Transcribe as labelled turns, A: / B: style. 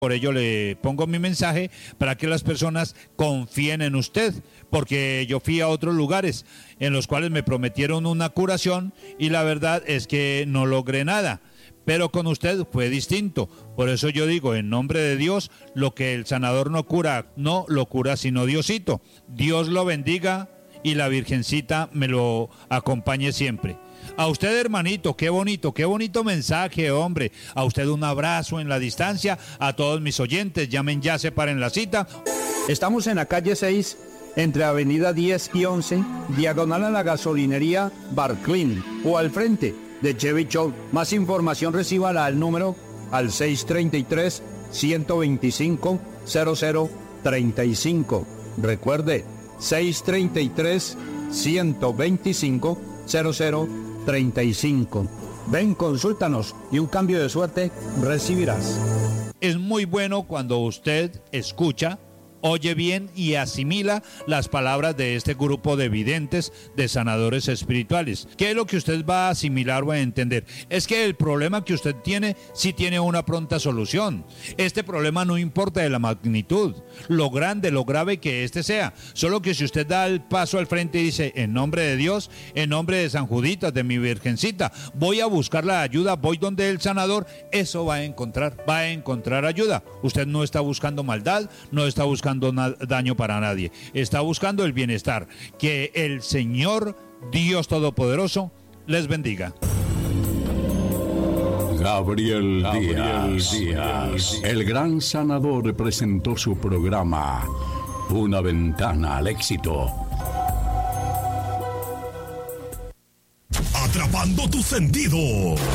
A: Por ello le pongo mi mensaje para que las personas confíen en usted, porque yo fui a otros lugares en los cuales me prometieron una curación y la verdad es que no logré nada. Pero con usted fue distinto. Por eso yo digo, en nombre de Dios, lo que el sanador no cura, no lo cura sino Diosito. Dios lo bendiga y la Virgencita me lo acompañe siempre. A usted, hermanito, qué bonito mensaje, hombre. A usted un abrazo en la distancia. A todos mis oyentes, llamen ya, separen la cita.
B: Estamos en la calle 6, entre avenida 10 y 11, diagonal a la gasolinería Barclin, o al frente de Chevy Show. Más información recíbala al número al 633-125-0035. Recuerde, 633-125-0035. Ven, consúltanos y un cambio de suerte recibirás.
A: Es muy bueno cuando usted escucha, oye bien y asimila las palabras de este grupo de videntes, de sanadores espirituales. ¿Qué es lo que usted va a asimilar o a entender? Es que el problema que usted tiene, sí tiene una pronta solución. Este problema no importa de la magnitud, lo grande, lo grave que este sea. Solo que si usted da el paso al frente y dice, en nombre de Dios, en nombre de San Juditas, de mi Virgencita, voy a buscar la ayuda, voy donde el sanador, eso va a encontrar ayuda. Usted no está buscando maldad, no está buscando daño para nadie, está buscando el bienestar. Que el Señor Dios Todopoderoso les bendiga.
C: Gabriel Díaz, el gran sanador, presentó su programa Una Ventana al Éxito.
D: Atrapando tus sentidos.